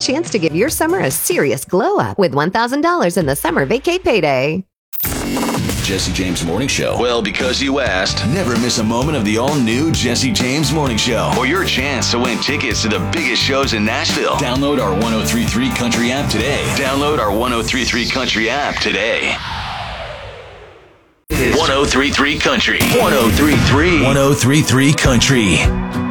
chance to give your summer a serious glow up with $1,000 in the Summer Vacay Payday. Jesse James Morning Show. Well, because you asked. Never miss a moment of the all-new Jesse James Morning Show. Or your chance to win tickets to the biggest shows in Nashville. Download our 103.3 Country app today. Download our 103.3 Country app today. 103.3 Country. 103.3. 103.3 Country.